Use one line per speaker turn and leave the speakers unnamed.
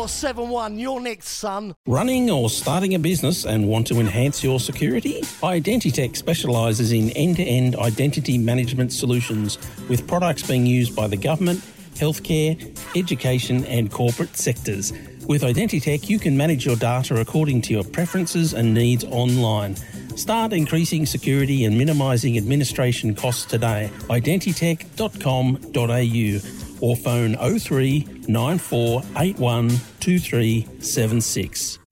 471. You're next, son.
Running or starting a business and want to enhance your security? Identitech specialises in end-to-end identity management solutions with products being used by the government, healthcare, education and corporate sectors. With Identitech, you can manage your data according to your preferences and needs online. Start increasing security and minimising administration costs today. Identitech.com.au or phone 03 9481 2376.